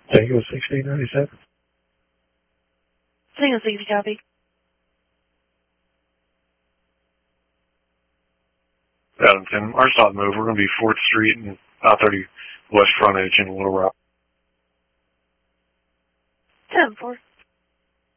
Tango 1697. Tango 60, copy. Adam 10, our stop move. We're going to be 4th Street and I-30 West frontage in Little Rock.